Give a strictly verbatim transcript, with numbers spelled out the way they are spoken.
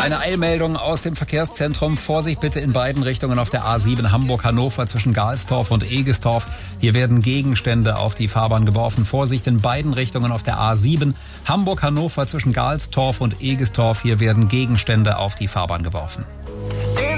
Eine Eilmeldung aus dem Verkehrszentrum. Vorsicht bitte in beiden Richtungen auf der A sieben Hamburg-Hannover zwischen Galstorf und Egestorf. Hier werden Gegenstände auf die Fahrbahn geworfen. Vorsicht in beiden Richtungen auf der A sieben Hamburg-Hannover zwischen Galstorf und Egestorf. Hier werden Gegenstände auf die Fahrbahn geworfen.